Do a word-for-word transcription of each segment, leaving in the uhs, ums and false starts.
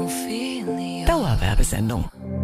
Dauerwerbesendung.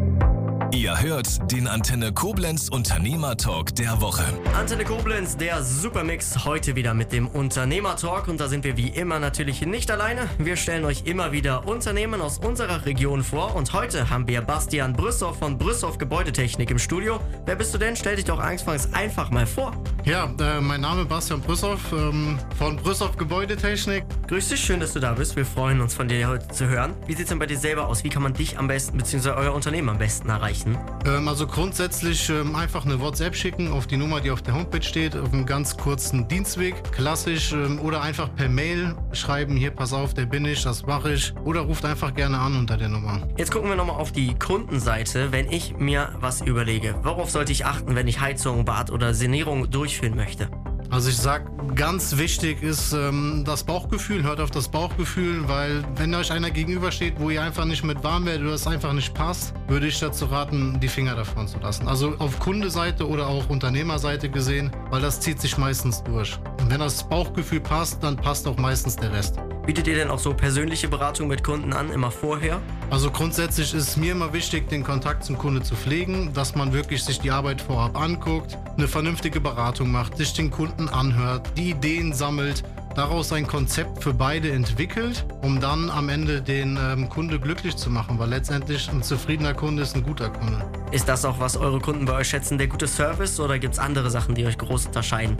Ihr hört den Antenne Koblenz Unternehmer-Talk der Woche. Antenne Koblenz, der Supermix, heute wieder mit dem Unternehmer-Talk. Und da sind wir wie immer natürlich nicht alleine. Wir stellen euch immer wieder Unternehmen aus unserer Region vor. Und heute haben wir Bastian Brüssow von Brüssow Gebäudetechnik im Studio. Wer bist du denn? Stell dich doch anfangs einfach mal vor. Ja, äh, mein Name ist Bastian Brüssow ähm, von Brüssow Gebäudetechnik. Grüß dich, schön, dass du da bist. Wir freuen uns, von dir heute zu hören. Wie sieht es denn bei dir selber aus? Wie kann man dich am besten, beziehungsweise euer Unternehmen am besten erreichen? Ähm, also grundsätzlich ähm, einfach eine WhatsApp schicken auf die Nummer, die auf der Homepage steht, auf einen ganz kurzen Dienstweg, klassisch, ähm, oder einfach per Mail schreiben, hier, pass auf, der bin ich, das mache ich, oder ruft einfach gerne an unter der Nummer. Jetzt gucken wir nochmal auf die Kundenseite. Wenn ich mir was überlege, worauf sollte ich achten, wenn ich Heizung, Bad oder Sanierung durchführen möchte? Also ich sag, ganz wichtig ist ähm, das Bauchgefühl, hört auf das Bauchgefühl, weil wenn euch einer gegenübersteht, wo ihr einfach nicht mit warm werdet oder es einfach nicht passt, würde ich dazu raten, die Finger davon zu lassen. Also auf Kundenseite oder auch Unternehmerseite gesehen, weil das zieht sich meistens durch. Und wenn das Bauchgefühl passt, dann passt auch meistens der Rest. Bietet ihr denn auch so persönliche Beratung mit Kunden an, immer vorher? Also grundsätzlich ist mir immer wichtig, den Kontakt zum Kunde zu pflegen, dass man wirklich sich die Arbeit vorab anguckt, eine vernünftige Beratung macht, sich den Kunden anhört, die Ideen sammelt, daraus ein Konzept für beide entwickelt, um dann am Ende den ähm, Kunde glücklich zu machen, weil letztendlich ein zufriedener Kunde ist ein guter Kunde. Ist das auch, was eure Kunden bei euch schätzen, der gute Service, oder gibt es andere Sachen, die euch groß unterscheiden?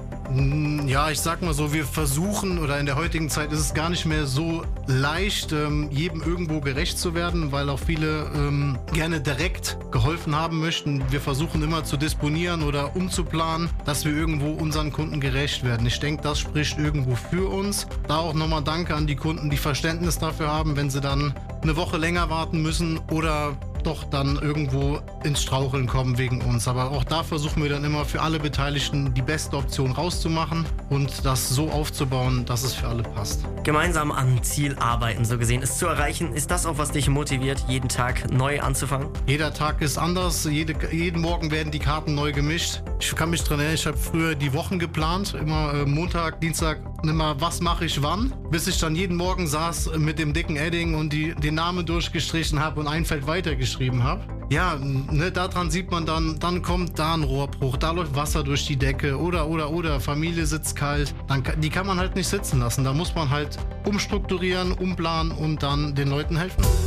Ja, ich sag mal so, wir versuchen, oder in der heutigen Zeit ist es gar nicht mehr so leicht, ähm, jedem irgendwo gerecht zu werden, weil auch viele ähm, gerne direkt geholfen haben möchten. Wir versuchen immer zu disponieren oder umzuplanen, dass wir irgendwo unseren Kunden gerecht werden. Ich denke, das spricht irgendwo für uns. Da auch nochmal Danke an die Kunden, die Verständnis dafür haben, wenn sie dann eine Woche länger warten müssen oder doch dann irgendwo ins Straucheln kommen wegen uns. Aber auch da versuchen wir dann immer für alle Beteiligten die beste Option rauszumachen und das so aufzubauen, dass es für alle passt. Gemeinsam am Ziel arbeiten, so gesehen, es zu erreichen. Ist das auch, was dich motiviert, jeden Tag neu anzufangen? Jeder Tag ist anders. Jede, jeden Morgen werden die Karten neu gemischt. Ich kann mich dran erinnern, ich habe früher die Wochen geplant. Immer äh, Montag, Dienstag, immer was mache ich wann. Bis ich dann jeden Morgen saß mit dem dicken Edding und die, den Namen durchgestrichen habe und ein Feld weitergeschrieben habe. Ja, ne, daran sieht man dann, dann kommt da ein Rohrbruch, da läuft Wasser durch die Decke oder, oder, oder, Familie sitzt kalt. Dann, die kann man halt nicht sitzen lassen. Da muss man halt umstrukturieren, umplanen und dann den Leuten helfen.